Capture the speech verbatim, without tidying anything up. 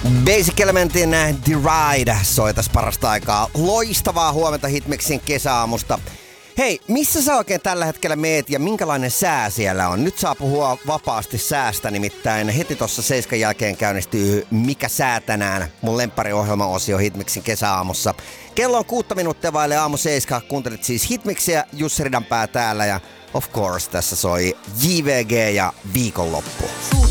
Basic Elementin The Ride soi tässä parasta aikaa. Loistavaa huomenta Hitmixin kesäaamusta. Hei, missä sä oikein tällä hetkellä meet ja minkälainen sää siellä on? Nyt saa puhua vapaasti säästä, nimittäin heti tuossa seiskan jälkeen käynnistyy Mikä sää tänään? Mun lemppariohjelmaosio Hitmixin kesäaamussa. Kello on kuutta minuuttia vaille aamu seiska. Kuuntelit siis Hitmixiä, Jussi Ridanpää täällä ja of course tässä soi J V G ja Viikonloppu.